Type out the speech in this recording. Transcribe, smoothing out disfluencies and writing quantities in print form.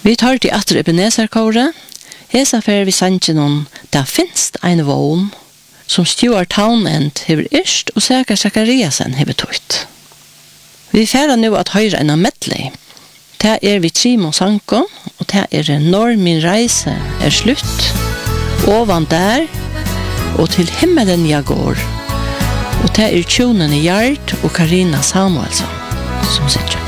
Vi tar til Atter Ebenezer-kåre. Hesa fer vi sannsyn om det finst ein vogn som Stuart Townend hever yrst og Sækar Sakariasen hever tøyt. Vi færa nu at høyre en av medley. Det vi Trimo Sanko, og det Når min reise slutt, ovan der, og til himmelen jeg går. Og det Tjonen i Gjert og Karina Samuelsson som sitter.